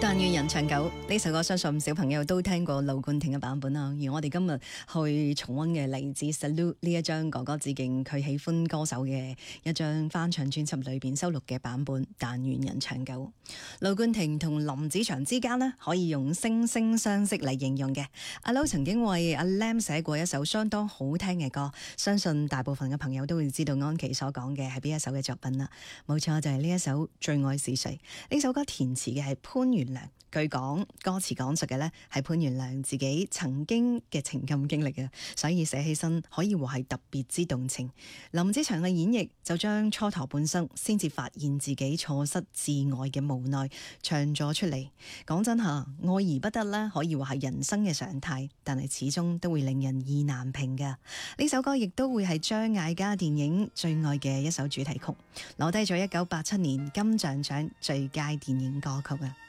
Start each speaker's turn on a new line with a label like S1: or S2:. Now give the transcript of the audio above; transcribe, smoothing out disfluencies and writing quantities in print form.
S1: 但願人長久呢首歌，相信小朋友都聽過盧冠廷嘅版本啦。而我哋今日去重溫嘅嚟自 Salute 呢一張哥哥致敬佢喜歡歌手嘅一張翻唱專輯裏邊收錄嘅版本《但願人長久》。盧冠廷同林子祥之間呢，可以用惺惺相惜嚟形容嘅。阿 Low 曾經為阿 Lam 寫過一首相當好聽嘅歌，相信大部分嘅朋友都會知道安琪所講嘅係邊一首嘅作品啦。冇錯，就係呢一首《最愛是誰》。呢首歌填詞嘅係潘源良，據講歌詞講述嘅呢係潘源良自己曾經嘅情感經歷嘅，所以寫起身可以話係特別之動情。林子祥嘅演繹就將蹉跎半生先至發現自己錯失摯愛嘅無奈唱咗出嚟。講真下，愛而不得呢可以話係人生嘅常態，但係始終都會令人意難平㗎。呢首歌亦都會係張艾嘉電影《最愛》嘅一首主題曲，攞低咗1987年金像獎最佳電影歌曲啊！